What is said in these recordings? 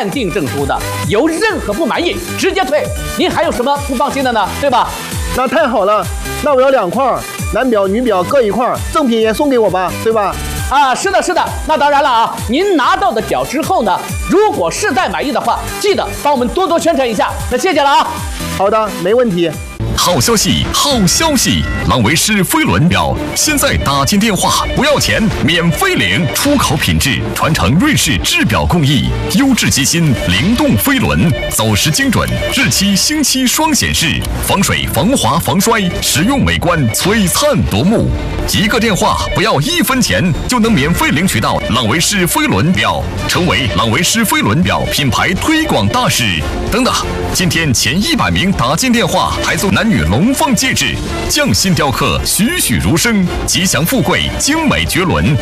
鉴定证书的，有任何不满意直接退。您还有什么不放心的呢？对吧？ 那太好了，那我要2块，男表女表各1块，赠品也送给我吧，对吧？ 啊，是的，是的。那当然了啊，您拿到的表之后呢，如果实在满意的话，记得帮我们多多宣传一下。那谢谢了啊。 好的，没问题。 好消息，好消息！朗维诗飞轮表现在打进电话不要钱，免费领，出口品质，传承瑞士制表工艺，优质机芯，灵动飞轮，走时精准，日期星期双显示，防水、防滑、防摔，实用美观，璀璨夺目。一个电话不要1分钱，就能免费领取到朗维诗飞轮表，成为朗维诗飞轮表品牌推广大使。等等，今天前100名打进电话还送男女龙凤戒指，匠心雕刻，栩栩如生，吉祥富贵，精美绝伦。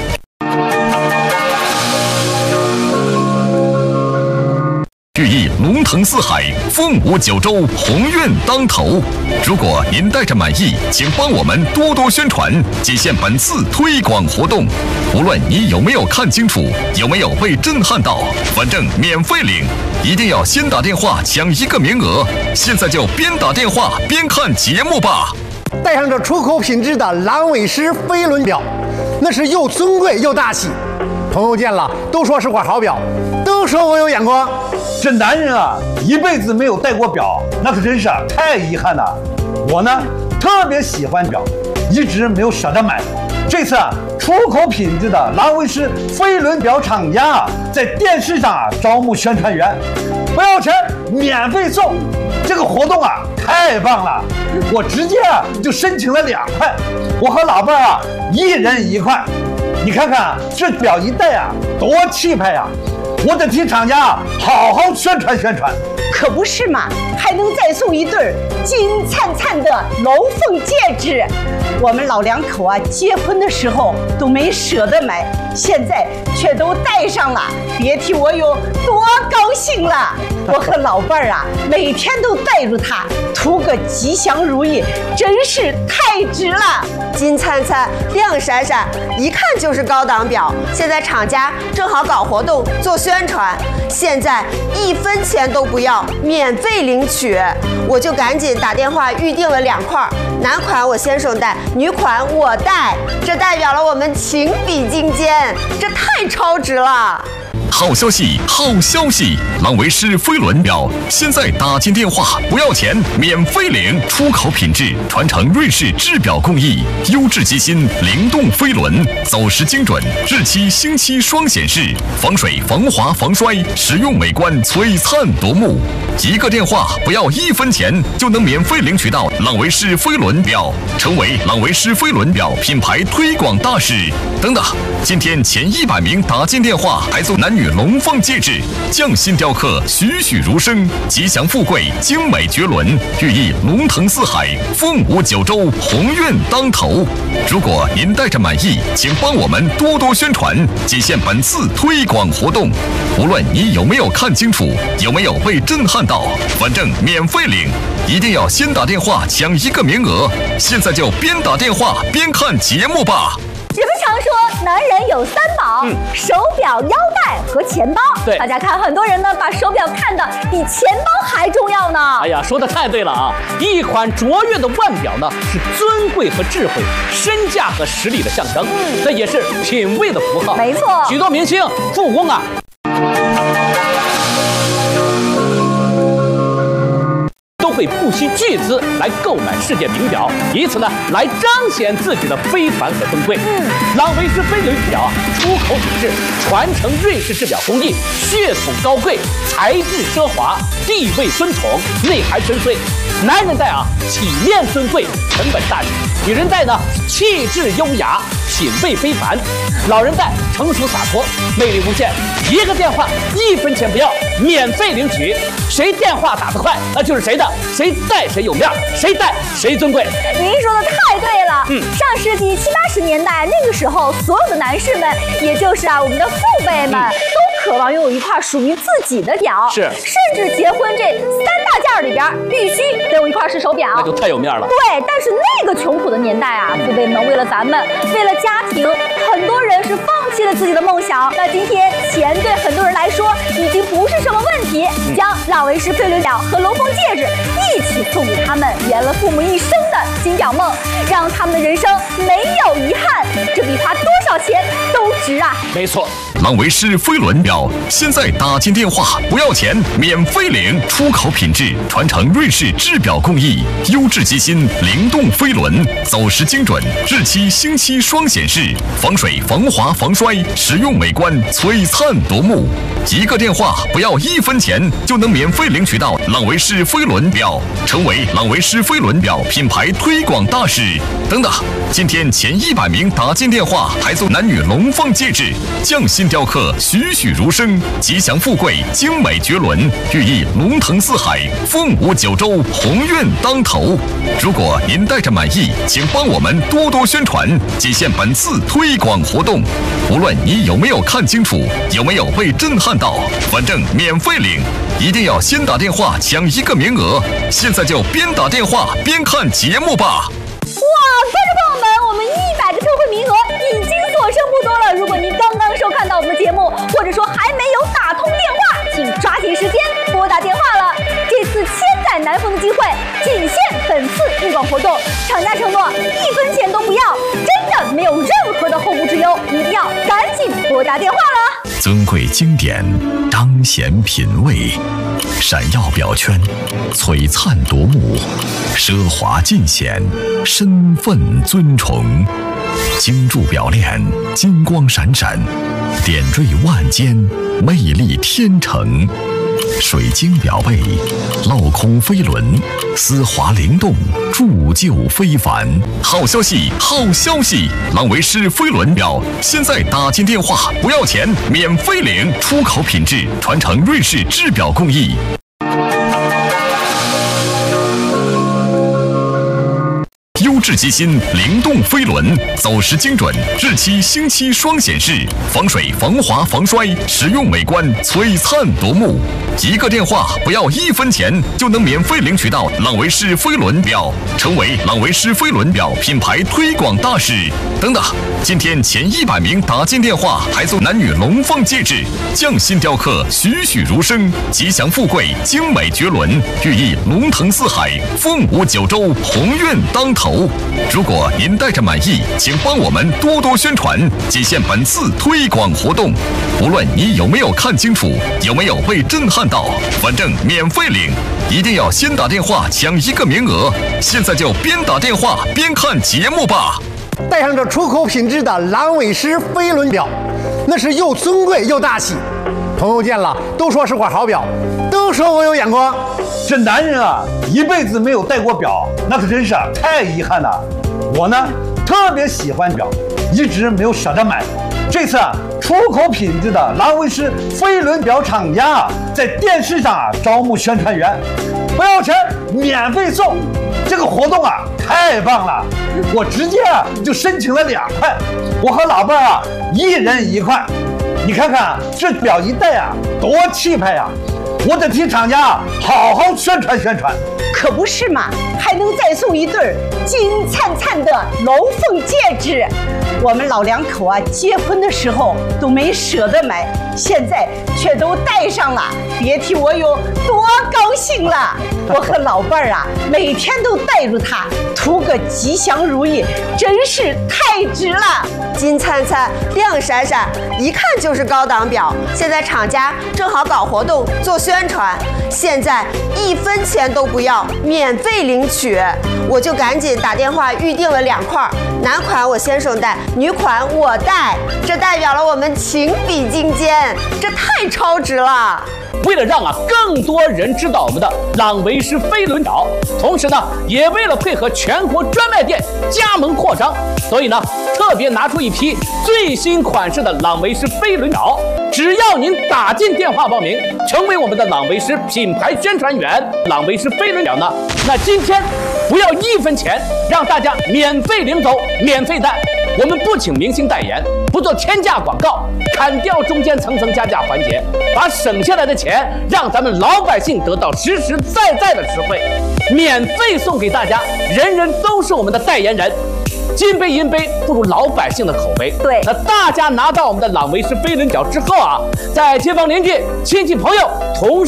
寓意龙腾四海，凤舞九州，鸿运当头。如果您带着满意，请帮我们多多宣传，仅限本次推广活动。无论你有没有看清楚，有没有被震撼到，反正免费领，一定要先打电话抢1个名额。现在就边打电话边看节目吧。 带上这出口品质的朗维诗飞轮表，那是又尊贵又大气。朋友见了都说是块好表，都说我有眼光。 这男人啊，一辈子没有戴过表，那可真是太遗憾了。我呢，特别喜欢表，一直没有舍得买。这次出口品质的朗维诗飞轮表厂家在电视上招募宣传员，不要钱，免费送。这个活动啊，太棒了！我直接就申请了2块，我和老伴儿1人1块。你看看这表一戴啊，多气派呀！我得替厂家好好宣传宣传。 可不是嘛，还能再送1对金灿灿的龙凤戒指。我们老2口啊，结婚的时候都没舍得买，现在却都戴上了，别提我有多高兴了。我和老伴儿啊，每天都带着它，图个吉祥如意，真是太值了。 金灿灿，亮闪闪，一看就是高档表。现在厂家正好搞活动做宣传，现在1分钱都不要，免费领取。我就赶紧打电话预定了2块，男款我先生戴，女款我戴，这代表了我们情比金坚，这太超值了。 好消息，好消息！朗维诗飞轮表现在打进电话不要钱，免费领，出口品质，传承瑞士制表工艺，优质机芯，灵动飞轮，走时精准，日期星期双显示，防水、防滑、防摔，实用美观，璀璨夺目。一个电话不要1分钱，就能免费领取到朗维诗飞轮表，成为朗维诗飞轮表品牌推广大使。等等，今天前100名打进电话还送男女龙凤戒指，匠心雕刻，栩栩如生，吉祥富贵，精美绝伦，寓意龙腾四海，凤舞九州，鸿运当头。如果您带着满意，请帮我们多多宣传，仅限本次推广活动。无论你有没有看清楚，有没有被震撼到，反正免费领，一定要先打电话抢1个名额。现在就边打电话边看节目吧。 人们常说男人有3宝，手表、腰带和钱包。 对， 大家看，很多人呢把手表看得比钱包还重要呢。 哎呀，说的太对了啊！一款卓越的腕表呢，是尊贵和智慧、身价和实力的象征，这也是品味的符号。 没错， 许多明星、富翁啊，都会不惜巨资来购买世界名表，以此呢来彰显自己的非凡和尊贵。朗维诗飞轮表啊，出口品质，传承瑞士制表工艺，血统高贵，材质奢华，地位尊崇，内涵深邃。男人戴啊，体面尊贵，成本大气；女人戴呢，气质优雅，品味非凡。老人戴成熟洒脱，魅力无限。1个电话1分钱不要，免费领取。谁电话打得快，那就是谁的，谁戴谁有面，谁戴谁尊贵。 您说的太对了。上世纪70、80年代那个时候，所有的男士们，也就是我们的父辈们，都渴望拥有一块属于自己的表， 是， 甚至结婚这3大件里边必须得有一块是手表， 那就太有面了。 对，但是那个穷苦的年代啊，父辈们为了咱们，为了家庭，很多人是放弃了自己的梦想。那今天钱对很多人来说已经不是什么问起将朗维诗飞轮表和龙凤戒指一起送给他们，圆了父母一生的金表梦，让他们的人生没有遗憾。这比花多少钱都值啊！ 没错。 朗维诗飞轮表现在打进电话不要钱，免费领，出口品质，传承瑞士制表工艺，优质机芯，灵动飞轮，走时精准，日期星期双显示，防水防滑防摔，实用美观，璀璨夺目。一个电话不要1分钱就能免费领取到朗维诗飞轮表，成为朗维诗飞轮表品牌推广大使。等等，今天前100名打进电话还送男女龙凤戒指，匠心雕刻，栩栩如生，吉祥富贵，精美绝伦，寓意龙腾四海，凤舞九州，鸿运当头。如果您带着满意，请帮我们多多宣传，仅限本次推广活动。无论你有没有看清楚，有没有被震撼到，反正免费领，一定要先打电话抢1个名额。现在就边打电话边看节目吧。 哇，观众朋友们，我们100个特惠名额已经所剩不多了。如果您刚刚收看到我们的节目，或者说还没有打通电话，请抓紧时间拨打电话了。这次千载难逢的机会，仅限本次推广活动，厂家承诺1分钱都不要，真的没有任何的后顾之忧，一定要赶紧拨打电话了。 尊贵经典，彰显品味，闪耀表圈，璀璨夺目，奢华尽显，身份尊崇。精铸表链，金光闪闪，点缀万间，魅力天成。水晶表背，镂空飞轮，丝滑灵动，铸就非凡。好消息，好消息！朗维诗飞轮表现在打进电话不要钱，免费领，出口品质，传承瑞士制表工艺。优质机芯，灵动飞轮，走时精准，日期星期双显示，防水防滑防摔，实用美观，璀璨夺目。一个电话不要1分钱就能免费领取到朗维诗飞轮表，成为朗维诗飞轮表品牌推广大使。等等，今天前100名打进电话还送男女龙凤戒指，匠心雕刻，栩栩如生，吉祥富贵，精美绝伦，寓意龙腾四海，凤舞九州，鸿运当头。如果您带着满意，请帮我们多多宣传，仅限本次推广活动。无论你有没有看清楚，有没有被震撼到，反正免费领，一定要先打电话抢1个名额。现在就边打电话边看节目吧。 带上这出口品质的朗维诗飞轮表，那是又尊贵又大气。朋友见了都说是块好表，都说我有眼光。 这男人啊，一辈子没有戴过表，那可真是太遗憾了。我呢，特别喜欢表，一直没有舍得买。这次出口品质的朗维诗飞轮表厂家在电视上招募宣传员，不要钱，免费送。这个活动太棒了，我直接就申请了2块，我和老伴儿1人1块。你看看这表一戴多气派呀！我得替厂家好好宣传宣传。 可不是嘛，还能再送1对金灿灿的龙凤戒指。我们老两口结婚的时候都没舍得买，现在却都戴上了，别提我有多高兴了。我和老伴儿每天都带着它，图个吉祥如意，真是太值了。 金灿灿，亮闪闪，一看就是高档表。现在厂家正好搞活动做宣传，现在1分钱都不要，免费领取。我就赶紧打电话预定了2块，男款我先生戴，女款我戴，这代表了我们情比金坚，这太超值了。 为了让更多人知道我们的朗维诗飞轮表，同时呢，也为了配合全国专卖店加盟扩张，所以呢，特别拿出一批最新款式的朗维诗飞轮表。只要您打进电话报名，成为我们的朗维诗品牌宣传员，朗维诗飞轮表呢，那今天不要1分钱，让大家免费领走，免费戴。我们不请明星代言，不做天价广告，砍掉中间层层加价环节，把省下来的钱让咱们老百姓得到实实在在的实惠，免费送给大家，人人都是我们的代言人。金杯银杯不如老百姓的口碑。 对， 那大家拿到我们的朗维诗飞轮表之后在街坊邻居、亲戚朋友、同事